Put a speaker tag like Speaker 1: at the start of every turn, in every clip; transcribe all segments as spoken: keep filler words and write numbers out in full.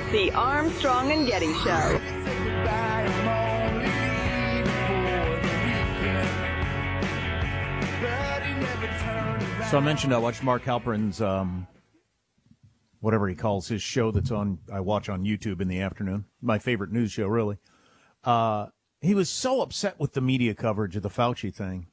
Speaker 1: The Armstrong and Getty Show.
Speaker 2: So I mentioned I watched Mark Halperin's, um, whatever he calls his show that's on, I watch on YouTube in the afternoon. My favorite news show, really. Uh, he was so upset with the media coverage of the Fauci thing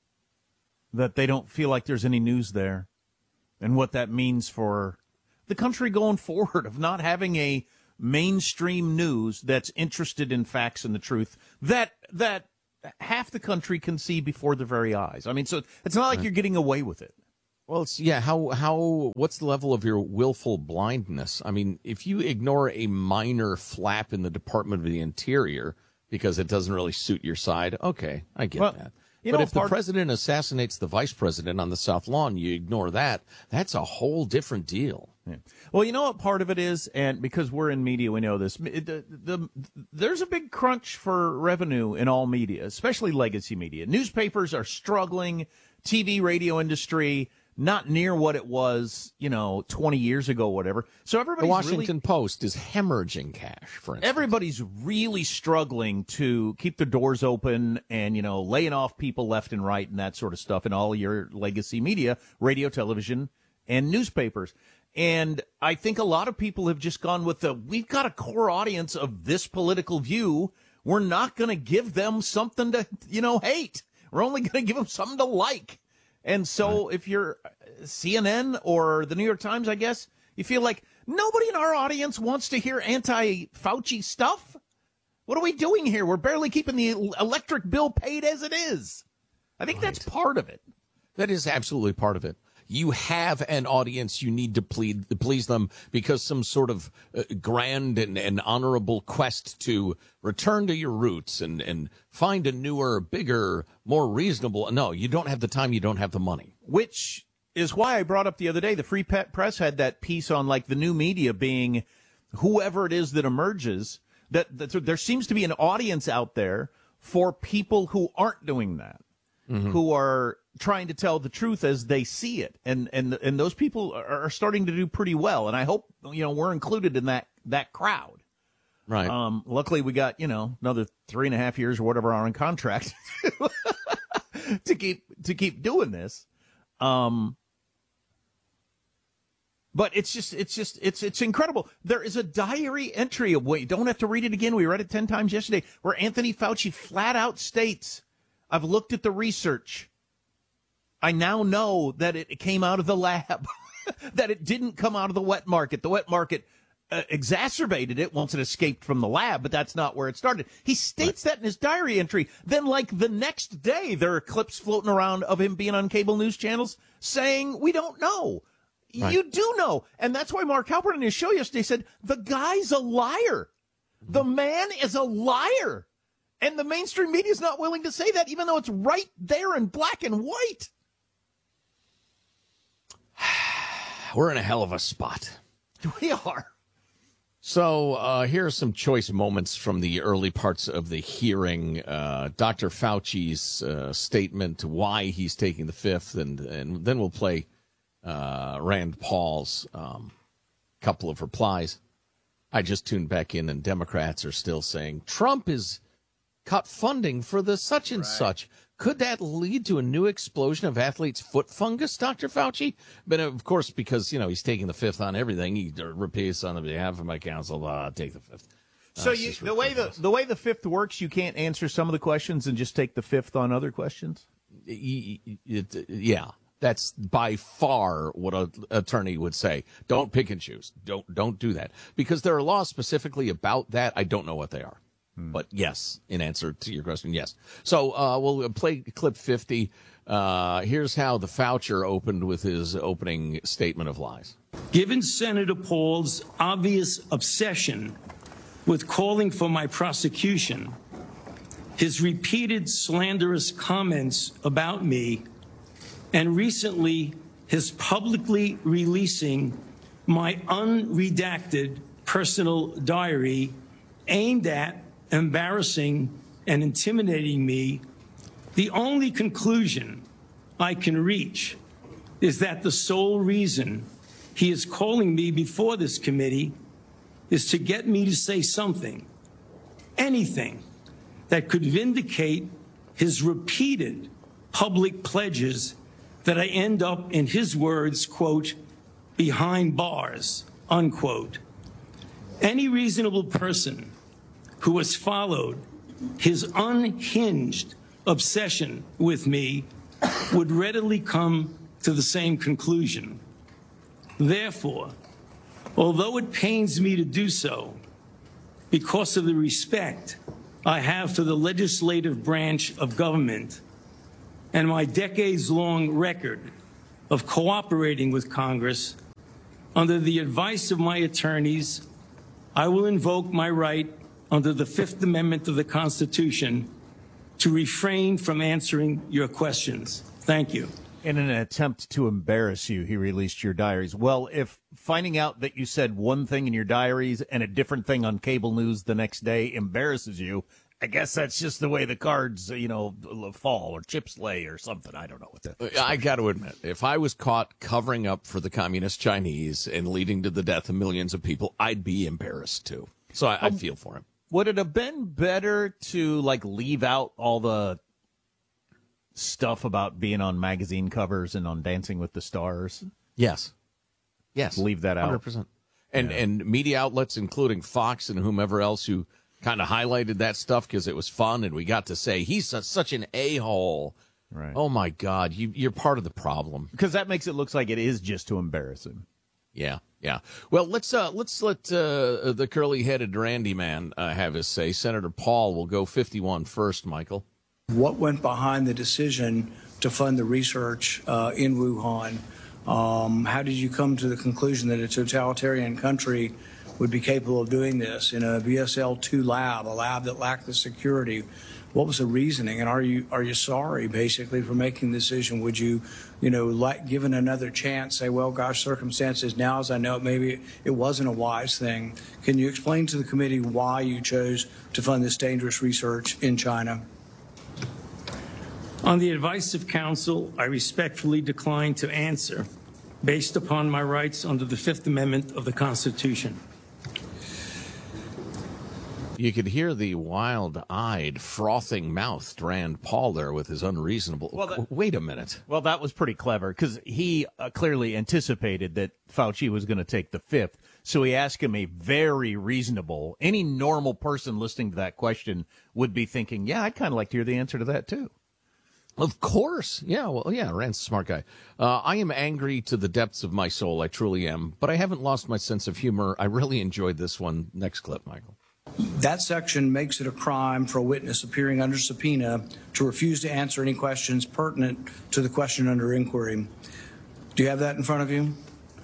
Speaker 2: that they don't feel like there's any news there, and what that means for the country going forward of not having a mainstream news that's interested in facts and the truth that that half the country can see before their very eyes. I mean, so it's not like you're getting away with it.
Speaker 3: Well, it's, yeah, how, how, what's the level of your willful blindness? I mean, if you ignore a minor flap in the Department of the Interior because it doesn't really suit your side, okay, I get
Speaker 2: well,
Speaker 3: that.
Speaker 2: You
Speaker 3: but
Speaker 2: know,
Speaker 3: if the
Speaker 2: part-
Speaker 3: president assassinates the vice president on the South Lawn, you ignore that, that's a whole different deal.
Speaker 2: Yeah. Well, you know what part of it is, and because we're in media, we know this. The, the, there's a big crunch for revenue in all media, especially legacy media. Newspapers are struggling, T V, radio industry, not near what it was, you know, twenty years ago, whatever. So everybody's
Speaker 3: The Washington
Speaker 2: really,
Speaker 3: Post is hemorrhaging cash, for instance.
Speaker 2: Everybody's really struggling to keep the doors open and, you know, laying off people left and right and that sort of stuff in all your legacy media, radio, television, and newspapers. And I think a lot of people have just gone with the, we've got a core audience of this political view. We're not going to give them something to, you know, hate. We're only going to give them something to like. And so right. if you're C N N or the New York Times, I guess, you feel like nobody in our audience wants to hear anti-Fauci stuff. What are we doing here? We're barely keeping the electric bill paid as it is. I think right. that's part of it.
Speaker 3: That is absolutely part of it. You have an audience. You need to plead, please them because some sort of uh, grand and, and honorable quest to return to your roots and, and find a newer, bigger, more reasonable. No, you don't have the time. You don't have the money.
Speaker 2: Which is why I brought up the other day, the Free Press had that piece on like the new media being whoever it is that emerges, that, that there seems to be an audience out there for people who aren't doing that, mm-hmm. who are trying to tell the truth as they see it. And, and, and those people are starting to do pretty well. And I hope, you know, we're included in that, that crowd.
Speaker 3: Right.
Speaker 2: Um, luckily we got, you know, another three and a half years or whatever are on contract to keep, to keep doing this. Um, but it's just, it's just, it's, it's incredible. There is a diary entry of, wait, don't have to read it again. We read it ten times yesterday where Anthony Fauci flat out states, I've looked at the research. I now know that it came out of the lab, that it didn't come out of the wet market. The wet market uh, exacerbated it once it escaped from the lab, but that's not where it started. He states right. that in his diary entry. Then, like the next day, there are clips floating around of him being on cable news channels saying, we don't know. Right. You do know. And that's why Mark Halperin in his show yesterday said, the guy's a liar. The man is a liar. And the mainstream media is not willing to say that, even though it's right there in black and white.
Speaker 3: We're in a hell of a spot.
Speaker 2: We are.
Speaker 3: So uh, here are some choice moments from the early parts of the hearing. Uh, Doctor Fauci's uh, statement, why he's taking the fifth, and, and then we'll play uh, Rand Paul's um, couple of replies. I just tuned back in, and Democrats are still saying Trump is cut funding for the such and right. such. Could that lead to a new explosion of athletes' foot fungus, Doctor Fauci? But, of course, because, you know, he's taking the fifth on everything, he repeats on behalf of my counsel, uh, take the fifth. Uh,
Speaker 2: so you, the way the, the way the fifth works, you can't answer some of the questions and just take the fifth on other questions?
Speaker 3: It, it, yeah. That's by far what an attorney would say. Don't pick and choose. Don't don't do that. Because there are laws specifically about that. I don't know what they are. But yes, in answer to your question, yes. So uh, we'll play clip fifty. Uh, here's how the Faucher opened with his opening statement of lies.
Speaker 4: Given Senator Paul's obvious obsession with calling for my prosecution, his repeated slanderous comments about me, and recently his publicly releasing my unredacted personal diary aimed at embarrassing and intimidating me, the only conclusion I can reach is that the sole reason he is calling me before this committee is to get me to say something, anything, that could vindicate his repeated public pledges that I end up, in his words, quote, behind bars, unquote. Any reasonable person who has followed his unhinged obsession with me would readily come to the same conclusion. Therefore, although it pains me to do so, because of the respect I have for the legislative branch of government and my decades-long record of cooperating with Congress, under the advice of my attorneys, I will invoke my right under the Fifth Amendment of the Constitution to refrain from answering your questions. Thank you.
Speaker 2: In an attempt to embarrass you, he released your diaries. Well, if finding out that you said one thing in your diaries and a different thing on cable news the next day embarrasses you, I guess that's just the way the cards, you know, fall or chips lay or something. I don't know what that.
Speaker 3: I got to admit, if I was caught covering up for the communist Chinese and leading to the death of millions of people, I'd be embarrassed too. So I, I feel for him.
Speaker 2: Would it have been better to like leave out all the stuff about being on magazine covers and on Dancing with the Stars?
Speaker 3: Yes. Yes.
Speaker 2: Leave that out.
Speaker 3: one hundred percent. And, yeah. and media outlets, including Fox and whomever else who kind of highlighted that stuff because it was fun and we got to say, he's a, such an a-hole.
Speaker 2: Right.
Speaker 3: Oh, my God. You, you're part of the problem.
Speaker 2: Because that makes it look like it is just to embarrass him.
Speaker 3: Yeah, yeah. Well, let's uh, let's let uh, the curly-headed Randy man uh, have his say. Senator Paul will go fifty-one first, Michael.
Speaker 5: What went behind the decision to fund the research uh, in Wuhan? Um, how did you come to the conclusion that a totalitarian country would be capable of doing this in a B S L two lab, a lab that lacked the security? What was the reasoning, and are you are you sorry, basically, for making the decision? Would you, you know, like given another chance, say, well, gosh, circumstances now, as I know it, maybe it wasn't a wise thing. Can you explain to the committee why you chose to fund this dangerous research in China?
Speaker 4: On the advice of counsel, I respectfully decline to answer based upon my rights under the Fifth Amendment of the Constitution.
Speaker 3: You could hear the wild-eyed, frothing-mouthed Rand Paul there with his unreasonable...
Speaker 2: Well, that,
Speaker 3: Wait a minute.
Speaker 2: Well, that was pretty clever because he uh, clearly anticipated that Fauci was going to take the fifth. So he asked him a very reasonable... Any normal person listening to that question would be thinking, yeah, I'd kind of like to hear the answer to that, too.
Speaker 3: Of course. Yeah, well, yeah, Rand's a smart guy. Uh, I am angry to the depths of my soul. I truly am. But I haven't lost my sense of humor. I really enjoyed this one. Next clip, Michael.
Speaker 5: That section makes it a crime for a witness appearing under subpoena to refuse to answer any questions pertinent to the question under inquiry. Do you have that in front of you?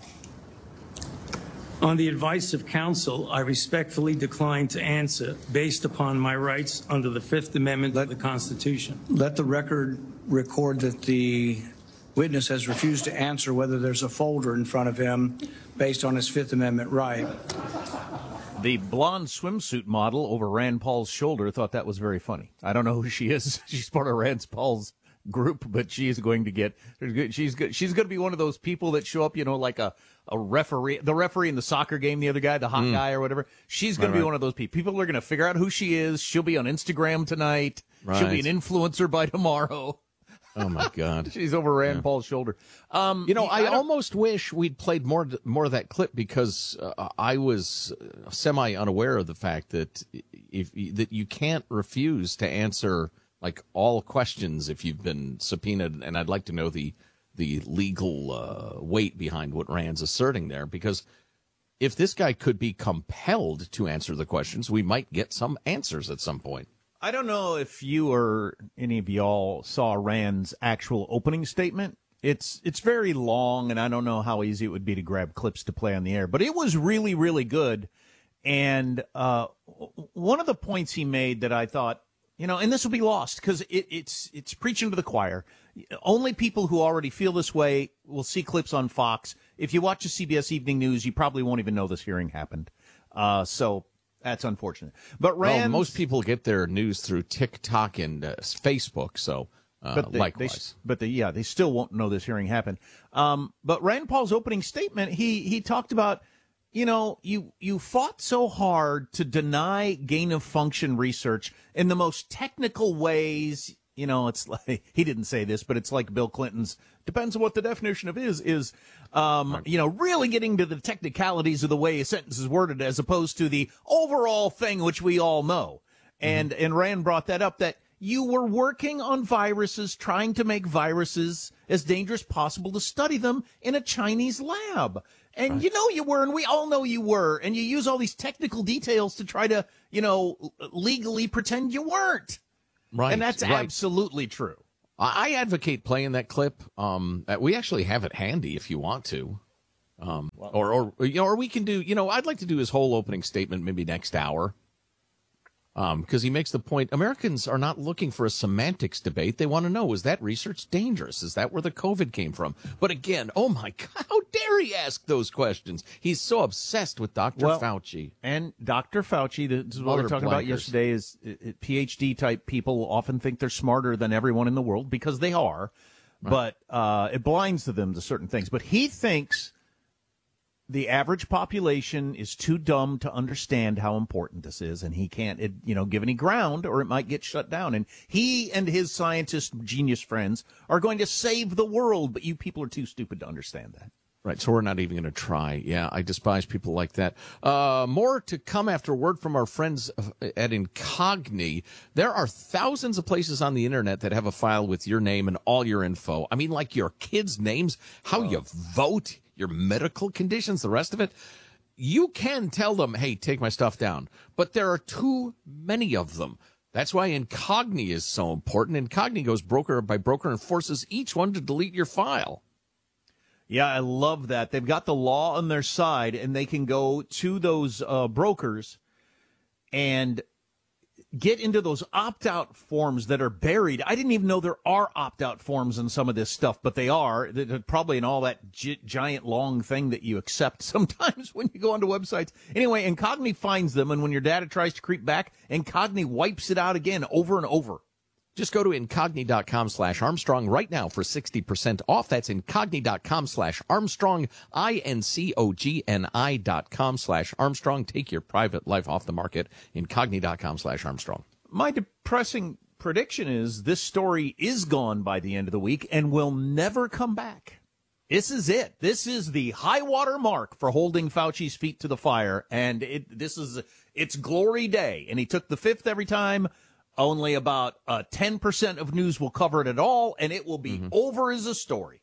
Speaker 4: On the advice of counsel, I respectfully decline to answer based upon my rights under the Fifth Amendment
Speaker 5: let,
Speaker 4: of the Constitution.
Speaker 5: Let the record record that the witness has refused to answer whether there's a folder in front of him based on his Fifth Amendment right.
Speaker 2: The blonde swimsuit model over Rand Paul's shoulder thought that was very funny. I don't know who she is. She's part of Rand Paul's group, but she is going to get, she's she's going to be one of those people that show up, you know, like a, a referee, the referee in the soccer game, the other guy, the hot mm. guy or whatever. She's going right, to be right. one of those people. People are going to figure out who she is. She'll be on Instagram tonight. Right. She'll be an influencer by tomorrow.
Speaker 3: Oh, my God.
Speaker 2: She's over Rand yeah. Paul's shoulder. Um,
Speaker 3: you know, I, I almost wish we'd played more more of that clip because uh, I was semi-unaware of the fact that if that you can't refuse to answer, like, all questions if you've been subpoenaed. And I'd like to know the, the legal uh, weight behind what Rand's asserting there, because if this guy could be compelled to answer the questions, we might get some answers at some point.
Speaker 2: I don't know if you or any of y'all saw Rand's actual opening statement. It's it's very long, and I don't know how easy it would be to grab clips to play on the air. But it was really, really good. And uh, one of the points he made that I thought, you know, and this will be lost because it, it's it's preaching to the choir. Only people who already feel this way will see clips on Fox. If you watch the C B S Evening News, you probably won't even know this hearing happened. Uh, so... That's unfortunate. But Rand,
Speaker 3: well, most people get their news through TikTok and uh, Facebook, so uh,
Speaker 2: but they,
Speaker 3: likewise.
Speaker 2: They, but they, yeah, they still won't know this hearing happened. Um, but Rand Paul's opening statement, he he talked about you know, you you fought so hard to deny gain of function research in the most technical ways. You know, it's like, he didn't say this, but it's like Bill Clinton's, depends on what the definition of is, is, um, you know, really getting to the technicalities of the way a sentence is worded as opposed to the overall thing, which we all know. And, mm-hmm. and Rand brought that up, that you were working on viruses, trying to make viruses as dangerous as possible to study them in a Chinese lab. And right. you know you were, and we all know you were, and you use all these technical details to try to, you know, legally pretend you weren't.
Speaker 3: Right.
Speaker 2: And that's
Speaker 3: right.
Speaker 2: absolutely true.
Speaker 3: I advocate playing that clip. Um, we actually have it handy if you want to. Um, well, or, or, you know, or we can do, you know, I'd like to do his whole opening statement maybe next hour. Um, because he makes the point, Americans are not looking for a semantics debate. They want to know, is that research dangerous? Is that where the COVID came from? But again, oh my God, how dare he ask those questions? He's so obsessed with Doctor
Speaker 2: Well,
Speaker 3: Fauci.
Speaker 2: And Doctor Fauci, this is what we were talking
Speaker 3: blankers.
Speaker 2: about yesterday, is uh, PhD type people often think they're smarter than everyone in the world because they are, right. but uh, it blinds to them to certain things. But he thinks the average population is too dumb to understand how important this is, and he can't, it, you know, give any ground, or it might get shut down. And he and his scientist genius friends are going to save the world, but you people are too stupid to understand that.
Speaker 3: Right, so we're not even going to try. Yeah, I despise people like that. Uh, more to come after word from our friends at Incogni. There are thousands of places on the internet that have a file with your name and all your info. I mean, like your kids' names, how oh. you vote, your medical conditions, the rest of it. You can tell them, hey, take my stuff down. But there are too many of them. That's why Incogni is so important. Incogni goes broker by broker and forces each one to delete your file.
Speaker 2: Yeah, I love that. They've got the law on their side, and they can go to those uh, brokers and get into those opt-out forms that are buried. I didn't even know there are opt-out forms in some of this stuff, but they are. They're probably in all that gi- giant long thing that you accept sometimes when you go onto websites. Anyway, Incogni finds them, and when your data tries to creep back, Incogni wipes it out again over and over.
Speaker 3: Just go to incogni.com slash Armstrong right now for sixty percent off. That's incogni.com slash Armstrong, I-N-C-O-G-N-I dot com slash Armstrong. Take your private life off the market, incogni.com slash Armstrong.
Speaker 2: My depressing prediction is this story is gone by the end of the week and will never come back. This is it. This is the high water mark for holding Fauci's feet to the fire, and it, this is it's glory day, and he took the fifth every time. Only about uh, ten percent of news will cover it at all, and it will be mm-hmm. over as a story.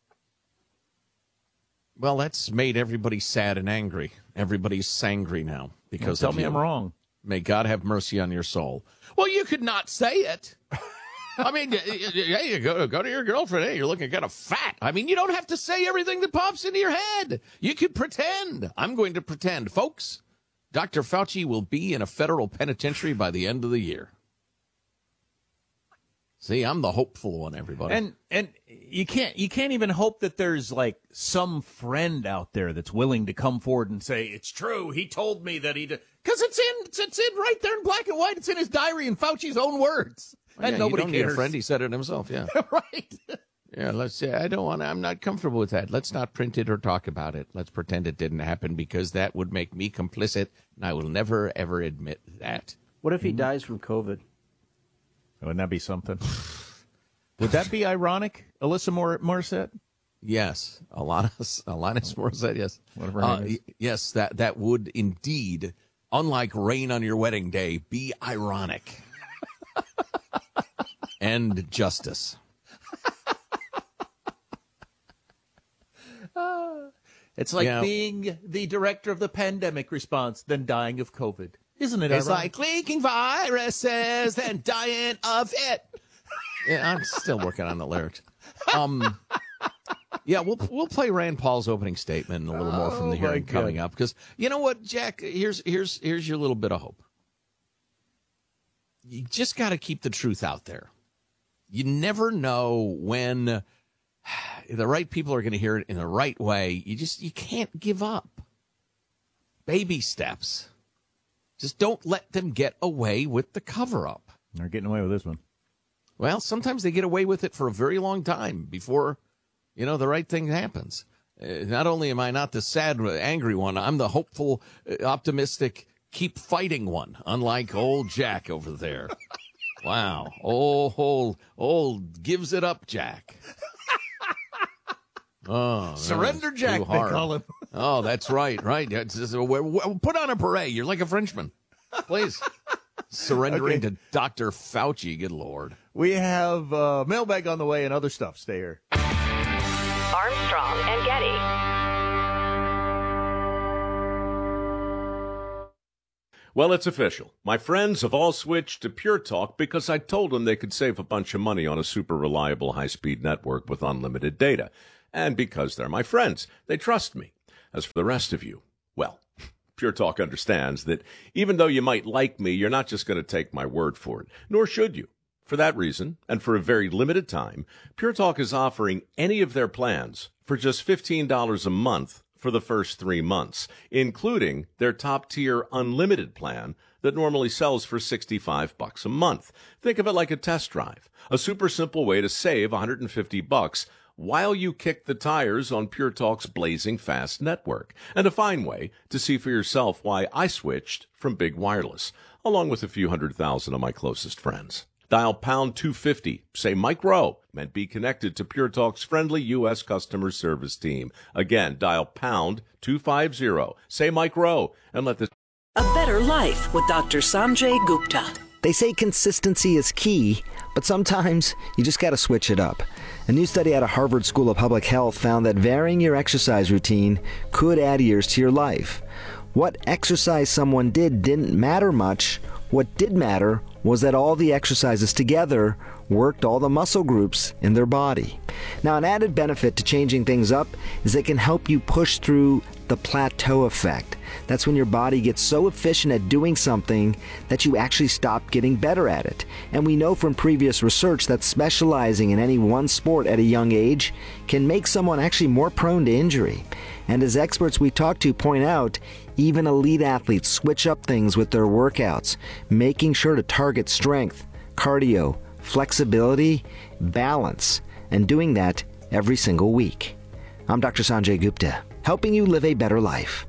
Speaker 3: Well, that's made everybody sad and angry. Everybody's sangry now. Because
Speaker 2: well, tell me
Speaker 3: you.
Speaker 2: I'm wrong.
Speaker 3: May God have mercy on your soul. Well, you could not say it. I mean, yeah, you go, go to your girlfriend. Hey, you're looking kind of fat. I mean, you don't have to say everything that pops into your head. You could pretend. I'm going to pretend. Folks, Doctor Fauci will be in a federal penitentiary by the end of the year. See, I'm the hopeful one, everybody.
Speaker 2: And and you can't you can't even hope that there's like some friend out there that's willing to come forward and say it's true. He told me that he did, because it's in it's, it's in right there in black and white. It's in his diary in Fauci's own words.
Speaker 3: Well,
Speaker 2: and
Speaker 3: yeah,
Speaker 2: nobody
Speaker 3: you don't
Speaker 2: cares.
Speaker 3: Need a friend. He said it himself. Yeah,
Speaker 2: right.
Speaker 3: Yeah, let's say I don't want. I'm not comfortable with that. Let's not print it or talk about it. Let's pretend it didn't happen because that would make me complicit, and I will never ever admit that.
Speaker 6: What if he
Speaker 2: mm-hmm.
Speaker 6: dies from COVID?
Speaker 2: Wouldn't that be something? Would that be ironic, Alyssa Mor- Morissette?
Speaker 3: Yes, Alanis, Alanis Morissette, yes.
Speaker 2: Whatever
Speaker 3: uh,
Speaker 2: her name is.
Speaker 3: Yes, that, that would indeed, unlike rain on your wedding day, be ironic. And justice.
Speaker 2: uh, it's like
Speaker 3: yeah.
Speaker 2: being the director of the pandemic response, then dying of COVID. Isn't it
Speaker 3: It's
Speaker 2: ironic?
Speaker 3: like leaking viruses, then dying of it. Yeah, I'm still working on the lyrics. Um, yeah, we'll we'll play Rand Paul's opening statement and a little more from the
Speaker 2: oh
Speaker 3: hearing coming up. Because you know what, Jack? Here's here's here's your little bit of hope. You just got to keep the truth out there. You never know when the right people are going to hear it in the right way. You just you can't give up. Baby steps. Just don't let them get away with the cover-up.
Speaker 2: They're getting away with this one.
Speaker 3: Well, sometimes they get away with it for a very long time before, you know, the right thing happens. Uh, not only am I not the sad, angry one, I'm the hopeful, uh, optimistic, keep fighting one, unlike old Jack over there. Wow. Old, old, old gives it up, Jack. Oh,
Speaker 2: Surrender Jack, they call him.
Speaker 3: Oh, that's right, right. It's just, put on a beret. You're like a Frenchman. Please. Surrendering okay. to Doctor Fauci, good Lord.
Speaker 2: We have uh, mailbag on the way and other stuff. Stay here.
Speaker 1: Armstrong and Getty.
Speaker 6: Well, it's official. My friends have all switched to Pure Talk because I told them they could save a bunch of money on a super reliable high-speed network with unlimited data. And because they're my friends, they trust me. As for the rest of you, well, Pure Talk understands that even though you might like me, you're not just going to take my word for it, nor should you. For that reason, and for a very limited time, Pure Talk is offering any of their plans for just fifteen dollars a month for the first three months, including their top-tier unlimited plan that normally sells for sixty-five bucks a month. Think of it like a test drive, a super simple way to save one hundred fifty bucks while you kick the tires on Pure Talk's blazing fast network, and a fine way to see for yourself why I switched from Big Wireless, along with a few hundred thousand of my closest friends. Dial pound two fifty, say Mike Rowe, and be connected to Pure Talk's friendly U S customer service team. Again, dial pound two fifty, say Mike Rowe, and let this...
Speaker 7: A better life with Doctor Sanjay Gupta.
Speaker 8: They say consistency is key, but sometimes you just got to switch it up. A new study out of Harvard School of Public Health found that varying your exercise routine could add years to your life. What exercise someone did didn't matter much. What did matter was that all the exercises together worked all the muscle groups in their body. Now, an added benefit to changing things up is it can help you push through the plateau effect. That's when your body gets so efficient at doing something that you actually stop getting better at it. And we know from previous research that specializing in any one sport at a young age can make someone actually more prone to injury. And as experts we talk to point out, even elite athletes switch up things with their workouts, making sure to target strength, cardio, flexibility, balance, and doing that every single week. I'm Doctor Sanjay Gupta, helping you live a better life.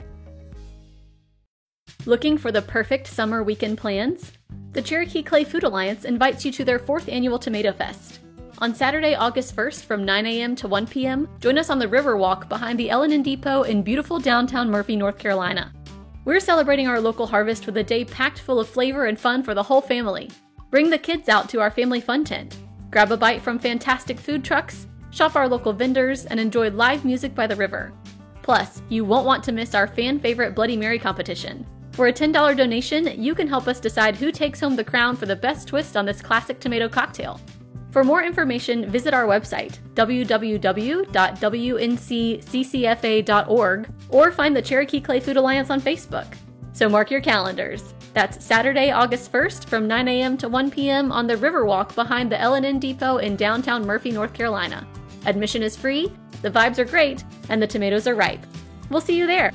Speaker 9: Looking for the perfect summer weekend plans? The Cherokee Clay Food Alliance invites you to their fourth annual Tomato Fest. On Saturday, August first from nine a.m. to one p.m., join us on the Riverwalk behind the L and N Depot in beautiful downtown Murphy, North Carolina. We're celebrating our local harvest with a day packed full of flavor and fun for the whole family. Bring the kids out to our family fun tent. Grab a bite from fantastic food trucks, shop our local vendors, and enjoy live music by the river. Plus, you won't want to miss our fan-favorite Bloody Mary competition. For a ten dollars donation, you can help us decide who takes home the crown for the best twist on this classic tomato cocktail. For more information, visit our website, w w w dot w n c c c f a dot org, or find the Cherokee Clay Food Alliance on Facebook. So mark your calendars. That's Saturday, August first from nine a.m. to one p.m. on the Riverwalk behind the L and N Depot in downtown Murphy, North Carolina. Admission is free, the vibes are great, and the tomatoes are ripe. We'll see you there.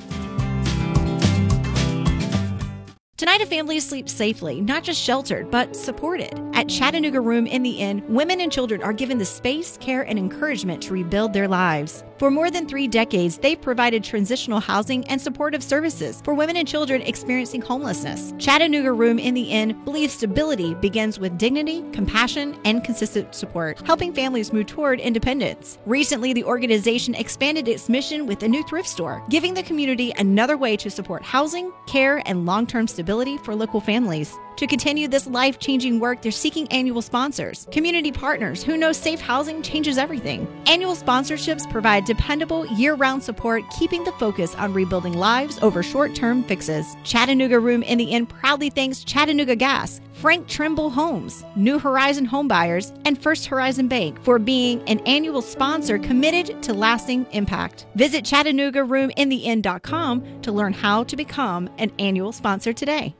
Speaker 10: Tonight, a family sleeps safely, not just sheltered, but supported. At Chattanooga Room in the Inn, women and children are given the space, care, and encouragement to rebuild their lives. For more than three decades, they've provided transitional housing and supportive services for women and children experiencing homelessness. Chattanooga Room in the Inn believes stability begins with dignity, compassion, and consistent support, helping families move toward independence. Recently, the organization expanded its mission with a new thrift store, giving the community another way to support housing, care, and long-term stability for local families. To continue this life-changing work, they're seeking annual sponsors, community partners who know safe housing changes everything. Annual sponsorships provide dependable, year-round support, keeping the focus on rebuilding lives over short-term fixes. Chattanooga Room in the Inn proudly thanks Chattanooga Gas, Frank Trimble Homes, New Horizon Homebuyers, and First Horizon Bank for being an annual sponsor committed to lasting impact. Visit Chattanooga Room in the Inn dot com to learn how to become an annual sponsor today.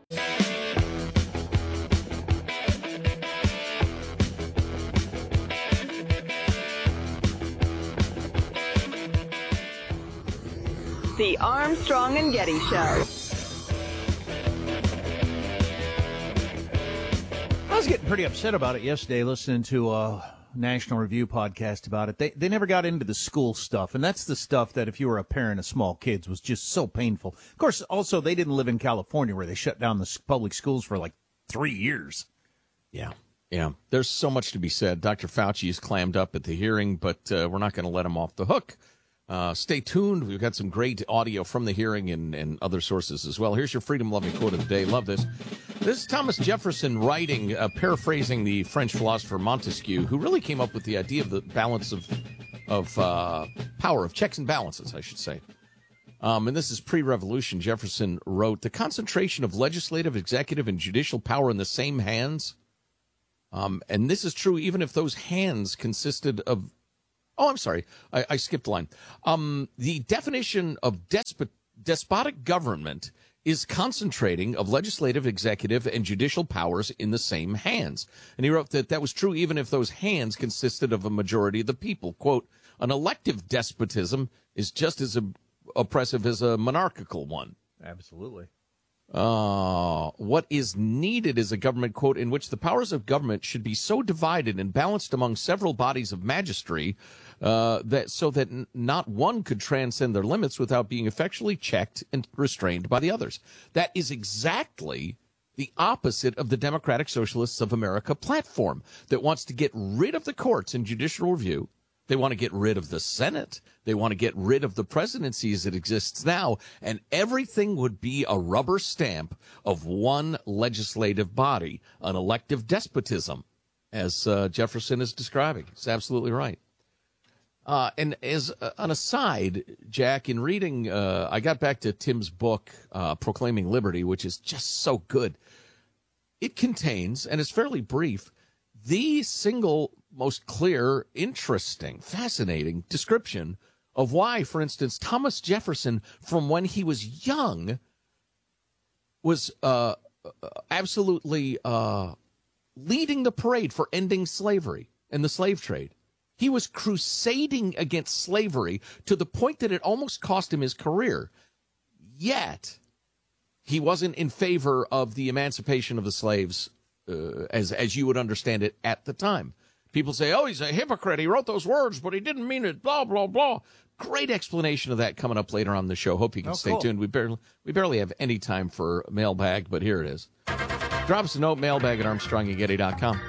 Speaker 1: The Armstrong and Getty Show.
Speaker 2: I was getting pretty upset about it yesterday, listening to uh, National Review podcast about it. They they never got into the school stuff, and that's the stuff that if you were a parent of small kids was just so painful. Of course, also, they didn't live in California where they shut down the public schools for like three years.
Speaker 3: Yeah, yeah. There's so much to be said. Doctor Fauci is clammed up at the hearing, but uh, we're not going to let him off the hook. Uh, stay tuned. We've got some great audio from the hearing and, and other sources as well. Here's your freedom-loving quote of the day. Love this. This is Thomas Jefferson writing, uh, paraphrasing the French philosopher Montesquieu, who really came up with the idea of the balance of of uh, power, of checks and balances, I should say. Um, and this is pre-revolution. Jefferson wrote, the concentration of legislative, executive, and judicial power in the same hands. Um, and this is true even if those hands consisted of Oh, I'm sorry. I, I skipped a line. Um, the definition of despot, despotic government is concentrating of legislative, executive, and judicial powers in the same hands. And he wrote that that was true even if those hands consisted of a majority of the people. Quote, an elective despotism is just as ob- oppressive as a monarchical one.
Speaker 2: Absolutely.
Speaker 3: Uh, what is needed is a government, quote, in which the powers of government should be so divided and balanced among several bodies of magistracy uh, that so that n- not one could transcend their limits without being effectually checked and restrained by the others. That is exactly the opposite of the Democratic Socialists of America platform that wants to get rid of the courts and judicial review. They want to get rid of the Senate. They want to get rid of the presidency as it exists now. And everything would be a rubber stamp of one legislative body, an elective despotism, as uh, Jefferson is describing. It's absolutely right. Uh, and as uh, an aside, Jack, in reading, uh, I got back to Tim's book, uh, Proclaiming Liberty, which is just so good. It contains, and it's fairly brief, the single most clear, interesting, fascinating description of why, for instance, Thomas Jefferson, from when he was young, was uh, absolutely uh, leading the parade for ending slavery and the slave trade. He was crusading against slavery to the point that it almost cost him his career. Yet, he wasn't in favor of the emancipation of the slaves uh, as, as you would understand it at the time. People say, oh, he's a hypocrite. He wrote those words, but he didn't mean it, blah, blah, blah. Great explanation of that coming up later on the show. Hope you can oh, stay cool. tuned. We barely, we barely have any time for mailbag, but here it is. Drop us a note, mailbag at armstrong and getty dot com.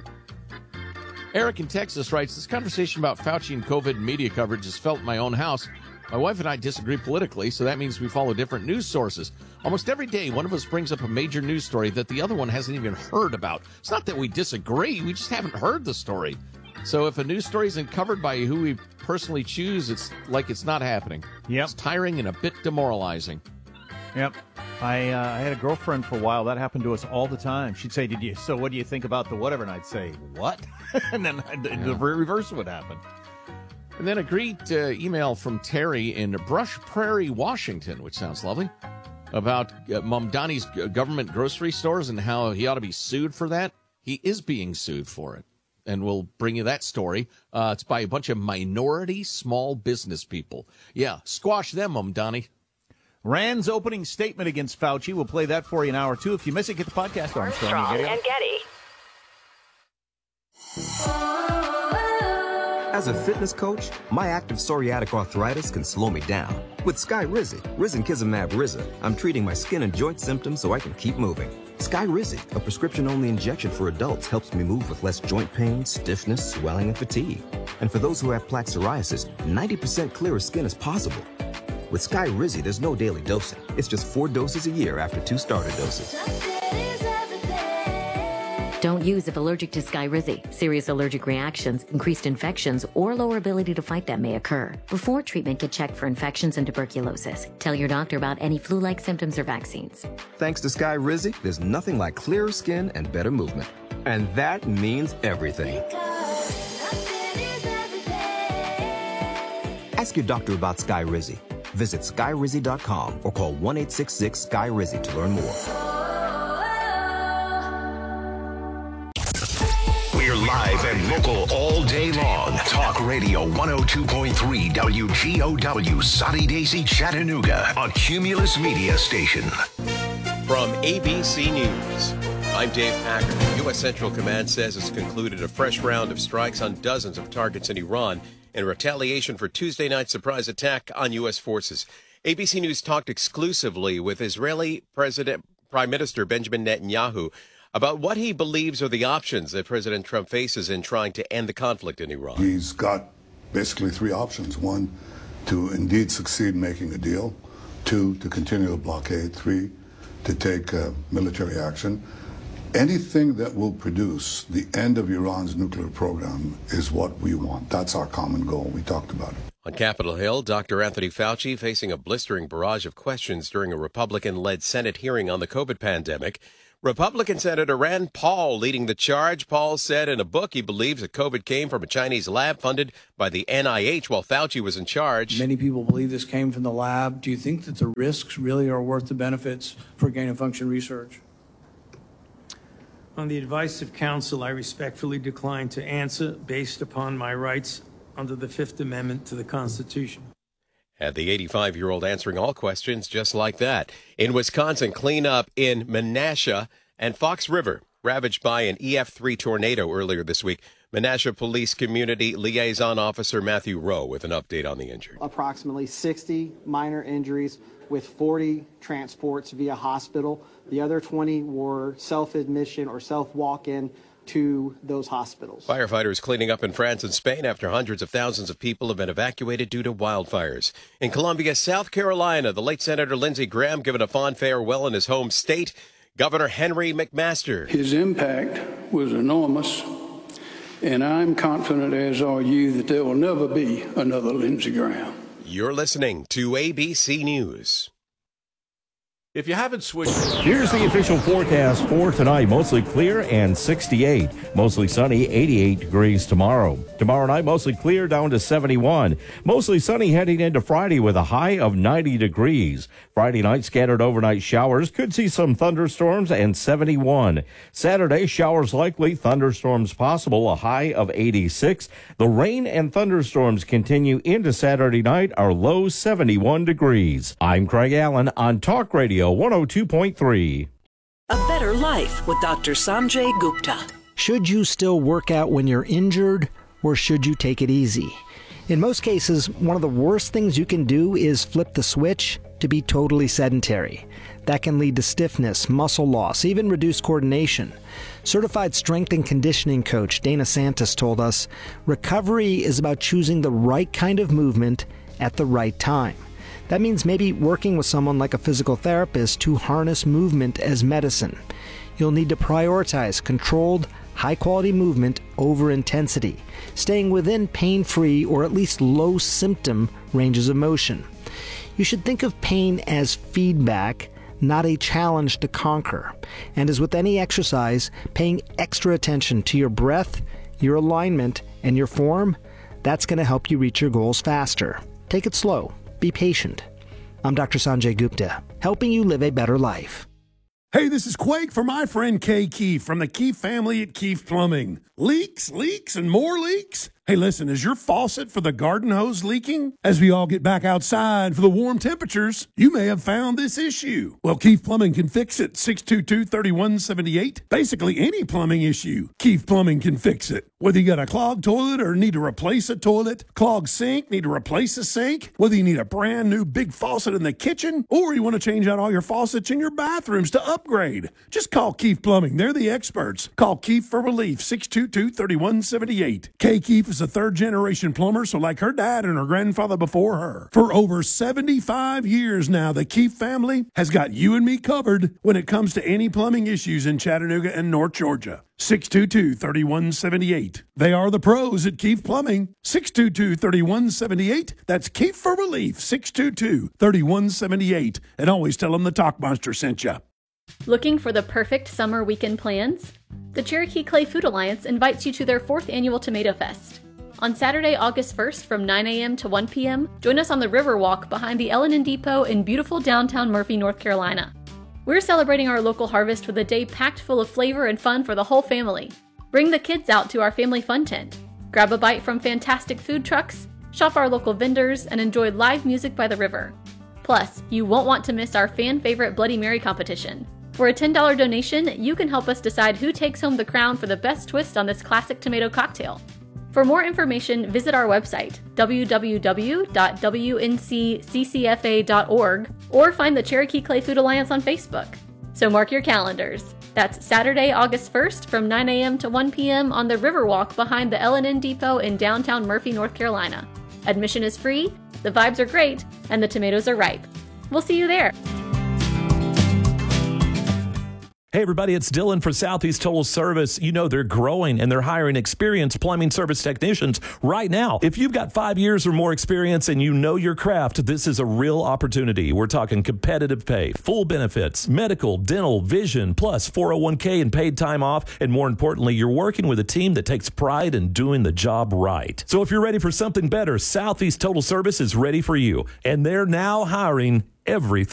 Speaker 3: Eric in Texas writes, this conversation about Fauci and COVID media coverage is felt in my own house. My wife and I disagree politically, so that means we follow different news sources. Almost every day, one of us brings up a major news story that the other one hasn't even heard about. It's not that we disagree, we just haven't heard the story. So if a news story isn't covered by who we personally choose, it's like it's not happening.
Speaker 2: Yep.
Speaker 3: It's tiring and a bit demoralizing.
Speaker 2: Yep. I uh, I had a girlfriend for a while. That happened to us all the time. She'd say, "Did you? So what do you think about the whatever?" And I'd say, "What?" And then yeah. the reverse would happen.
Speaker 3: And then a great uh, email from Terry in Brush Prairie, Washington, which sounds lovely, about uh, Mamdani's government grocery stores and how he ought to be sued for that. He is being sued for it. And we'll bring you that story. Uh, it's by a bunch of minority small business people. Yeah, squash them, Mamdani.
Speaker 2: Rand's opening statement against Fauci. We'll play that for you in hour two. If you miss it, get the podcast on Armstrong,
Speaker 1: Armstrong
Speaker 2: and
Speaker 1: and Getty.
Speaker 11: As a fitness coach, my active psoriatic arthritis can slow me down. With Skyrizi, risankizumab Riza, I'm treating my skin and joint symptoms so I can keep moving. Skyrizi, a prescription-only injection for adults, helps me move with less joint pain, stiffness, swelling, and fatigue. And for those who have plaque psoriasis, ninety percent clearer skin is possible. With Skyrizi, there's no daily dosing. It's just four doses a year after two starter doses.
Speaker 12: Don't use if allergic to Skyrizi. Serious allergic reactions, increased infections, or lower ability to fight them may occur. Before treatment, get checked for infections and tuberculosis. Tell your doctor about any flu-like symptoms or vaccines.
Speaker 11: Thanks to Skyrizi, there's nothing like clearer skin and better movement. And that means everything. Ask your doctor about Skyrizi. Visit Skyrizi dot com or call one eight six six S K Y R I Z I to learn more.
Speaker 13: We're live and local all day long. Talk Radio one oh two point three W G O W, Soddy Daisy, Chattanooga, a Cumulus media station.
Speaker 14: From A B C News, I'm Dave Packer. U S Central Command says it's concluded a fresh round of strikes on dozens of targets in Iran in retaliation for Tuesday night's surprise attack on U S forces. A B C News talked exclusively with Israeli President Prime Minister Benjamin Netanyahu about what he believes are the options that President Trump faces in trying to end the conflict in Iran.
Speaker 15: He's got basically three options. One, to indeed succeed in making a deal. Two, to continue the blockade. Three, to take uh, military action. Anything that will produce the end of Iran's nuclear program is what we want. That's our common goal. We talked about it.
Speaker 14: On Capitol Hill, Doctor Anthony Fauci facing a blistering barrage of questions during a Republican-led Senate hearing on the COVID pandemic. Republican Senator Rand Paul leading the charge. Paul said in a book he believes that COVID came from a Chinese lab funded by the N I H while Fauci was in charge.
Speaker 5: Many people believe this came from the lab. Do you think that the risks really are worth the benefits for gain-of-function research?
Speaker 4: On the advice of counsel, I respectfully decline to answer based upon my rights under the Fifth Amendment to the Constitution.
Speaker 14: Had the eighty-five-year-old answering all questions just like that. In Wisconsin, cleanup in Menasha and Fox River, ravaged by an E F three tornado earlier this week. Menasha Police Community Liaison Officer Matthew Rowe with an update on the injured.
Speaker 16: Approximately sixty minor injuries with forty transports via hospital. The other twenty were self-admission or self-walk-in to those hospitals.
Speaker 14: Firefighters cleaning up in France and Spain after hundreds of thousands of people have been evacuated due to wildfires. In Columbia, South Carolina, the late Senator Lindsey Graham given a fond farewell in his home state. Governor Henry McMaster.
Speaker 17: His impact was enormous, and I'm confident, as are you, that there will never be another Lindsey Graham.
Speaker 14: You're listening to A B C News.
Speaker 6: If you haven't switched...
Speaker 18: Here's the official forecast for tonight. Mostly clear and sixty-eight. Mostly sunny, eighty-eight degrees tomorrow. Tomorrow night, mostly clear down to seventy-one. Mostly sunny heading into Friday with a high of ninety degrees. Friday night, scattered overnight showers. Could see some thunderstorms and seventy-one. Saturday, showers likely, thunderstorms possible, a high of eighty-six. The rain and thunderstorms continue into Saturday night, our low seventy-one degrees. I'm Craig Allen on Talk Radio one oh two point three.
Speaker 7: A Better Life with Doctor Sanjay Gupta.
Speaker 8: Should you still work out when you're injured, or should you take it easy? In most cases, one of the worst things you can do is flip the switch to be totally sedentary. That can lead to stiffness, muscle loss, even reduced coordination. Certified strength and conditioning coach Dana Santos told us, recovery is about choosing the right kind of movement at the right time. That means maybe working with someone like a physical therapist to harness movement as medicine. You'll need to prioritize controlled, high-quality movement over intensity, staying within pain-free or at least low-symptom ranges of motion. You should think of pain as feedback, not a challenge to conquer. And as with any exercise, paying extra attention to your breath, your alignment, and your form, that's going to help you reach your goals faster. Take it slow. Be patient. I'm Doctor Sanjay Gupta, helping you live a better life.
Speaker 19: Hey, this is Quake for my friend Kay Keefe from the Keefe family at Keefe Plumbing. Leaks, leaks, and more leaks? Hey, listen, is your faucet for the garden hose leaking? As we all get back outside for the warm temperatures, you may have found this issue. Well, Keefe Plumbing can fix it. six two two, three one seven eight. Basically, any plumbing issue, Keefe Plumbing can fix it. Whether you got a clogged toilet or need to replace a toilet, clogged sink, need to replace a sink, whether you need a brand new big faucet in the kitchen, or you want to change out all your faucets in your bathrooms to upgrade, just call Keefe Plumbing. They're the experts. Call Keefe for relief, six two two, three one seven eight. Kay Keefe is a third-generation plumber, so like her dad and her grandfather before her. For over seventy-five years now, the Keefe family has got you and me covered when it comes to any plumbing issues in Chattanooga and North Georgia. six two two, three one seven eight. They are the pros at Keefe Plumbing. six two two, three one seven eight. That's Keefe for relief, six two two, three one seven eight. And always tell them the Talk Monster sent you.
Speaker 9: Looking for the perfect summer weekend plans? The Cherokee Clay Food Alliance invites you to their fourth annual Tomato Fest. On Saturday, August first from nine a.m. to one p.m., join us on the Riverwalk behind the L and N Depot in beautiful downtown Murphy, North Carolina. We're celebrating our local harvest with a day packed full of flavor and fun for the whole family. Bring the kids out to our family fun tent. Grab a bite from fantastic food trucks, shop our local vendors, and enjoy live music by the river. Plus, you won't want to miss our fan favorite Bloody Mary competition. For a ten dollars donation, you can help us decide who takes home the crown for the best twist on this classic tomato cocktail. For more information, visit our website, w w w dot w n c c c f a dot org, or find the Cherokee Clay Food Alliance on Facebook. So mark your calendars. That's Saturday, August first from nine a.m. to one p.m. on the Riverwalk behind the L and N Depot in downtown Murphy, North Carolina. Admission is free, the vibes are great, and the tomatoes are ripe. We'll see you there.
Speaker 20: Hey everybody, it's Dylan for Southeast Total Service. You know they're growing and they're hiring experienced plumbing service technicians right now. If you've got five years or more experience and you know your craft, this is a real opportunity. We're talking competitive pay, full benefits, medical, dental, vision, plus four oh one k and paid time off. And more importantly, you're working with a team that takes pride in doing the job right. So if you're ready for something better, Southeast Total Service is ready for you. And they're now hiring everything.